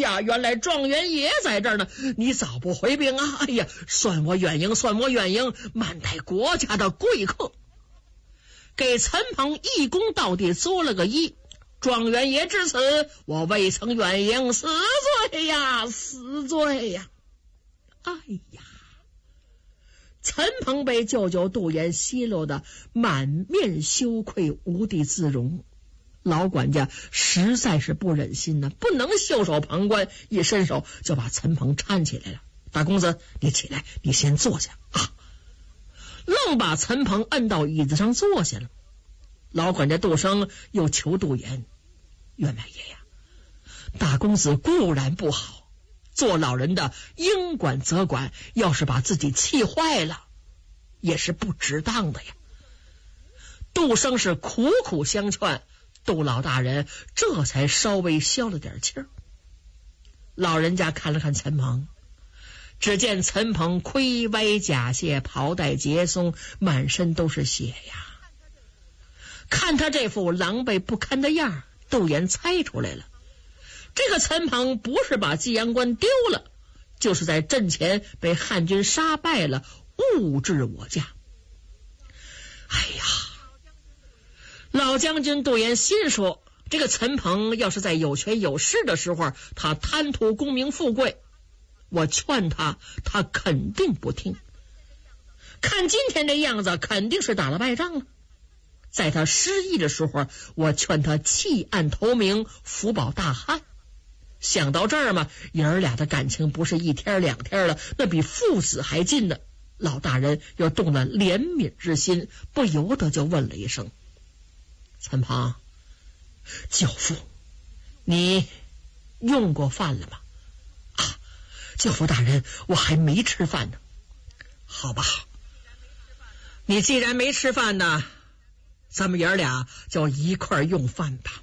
呀，原来状元爷在这儿呢，你早不回禀啊！哎呀，算我远迎，算我远迎，慢待国家的贵客。给陈鹏一躬到底作了个揖，状元爷至此，我未曾远迎，死罪呀，死罪呀！哎呀，陈鹏被舅舅杜岩奚落的满面羞愧，无地自容。老管家实在是不忍心呢，不能袖手旁观，一伸手就把陈鹏搀起来了。大公子，你起来，你先坐下啊！愣把陈鹏摁到椅子上坐下了。老管家杜生又求杜岩：员外爷呀，大公子固然不好，做老人的应管则管，要是把自己气坏了，也是不值当的呀。杜生是苦苦相劝，杜老大人这才稍微消了点气儿。老人家看了看陈鹏，只见陈鹏盔歪甲谢，袍带结松，满身都是血呀。看他这副狼狈不堪的样，杜岩猜出来了，这个陈鹏不是把济阳关丢了，就是在阵前被汉军杀败了，误至我家。哎呀，老将军杜岩心说，这个陈鹏要是在有权有势的时候，他贪图功名富贵，我劝他，他肯定不听。看今天这样子，肯定是打了败仗了。在他失意的时候，我劝他弃暗投明，福保大汉。想到这儿嘛，爷儿俩的感情不是一天两天了，那比父子还近呢。老大人又动了怜悯之心，不由得就问了一声：陈鹏，舅父，你用过饭了吗？啊，舅父大人，我还没吃饭呢。好吧，你既然没吃饭呢，咱们爷儿俩就一块用饭吧。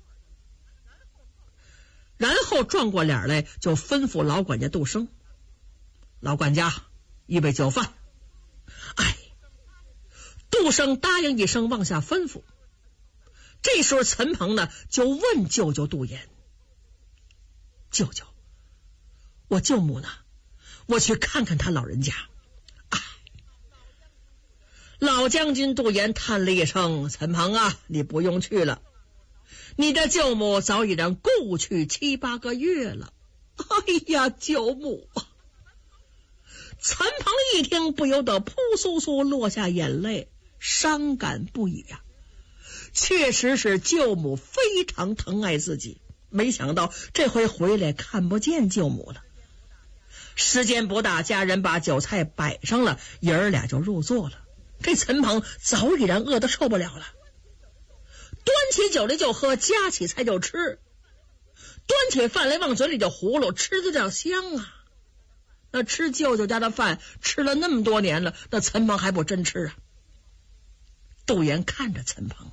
然后转过脸来，就吩咐老管家杜生：老管家，预备酒饭。哎，杜生答应一声，往下吩咐。这时候陈鹏呢，就问舅舅杜岩：舅舅，我舅母呢？我去看看他老人家。老将军杜岩叹了一声：陈鹏啊，你不用去了，你的舅母早已然故去7、8个月了。哎呀，舅母！陈鹏一听，不由得扑簌簌落下眼泪，伤感不已啊。确实是舅母非常疼爱自己，没想到这回回来看不见舅母了。时间不大，家人把酒菜摆上了，爷儿俩就入座了。这陈鹏早已然饿得受不了了，端起酒来就喝，夹起菜就吃，端起饭来往嘴里就葫芦，吃得叫香啊。那吃舅舅家的饭吃了那么多年了，那陈鹏还不真吃啊。杜岩看着陈鹏：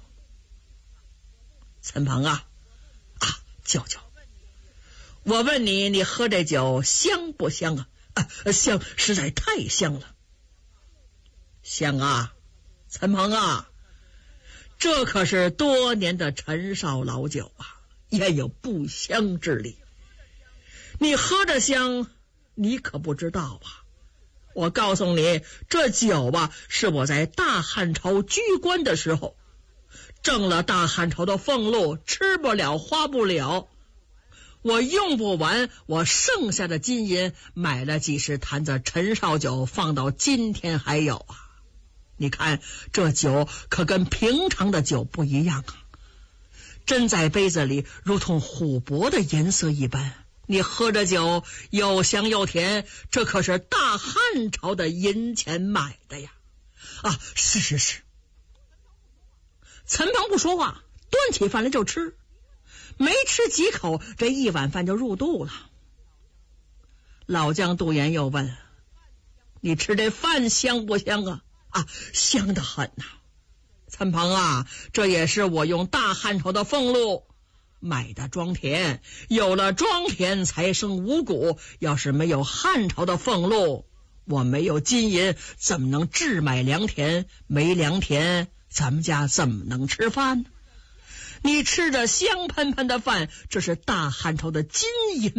陈鹏啊，舅舅，我问你，你喝这酒香不香啊？香，实在太香了。香啊，陈鹏啊，这可是多年的陈绍老酒啊，也有不香之理。你喝着香，你可不知道啊。我告诉你，这酒吧是我在大汉朝居官的时候挣了大汉朝的俸禄，吃不了花不了，我用不完，我剩下的金银买了几十坛子陈绍酒，放到今天还有啊。你看这酒可跟平常的酒不一样啊，斟在杯子里如同琥珀的颜色一般，你喝着酒又香又甜，这可是大汉朝的银钱买的呀。是。陈鹏不说话，端起饭来就吃，没吃几口，这一碗饭就入肚了。老将杜岩又问：你吃这饭香不香啊？香得很呐。陈鹏啊，这也是我用大汉朝的俸禄买的庄田，有了庄田才生五谷，要是没有汉朝的俸禄，我没有金银，怎么能置买良田？没良田，咱们家怎么能吃饭呢？你吃着香喷喷的饭，这是大汉朝的金银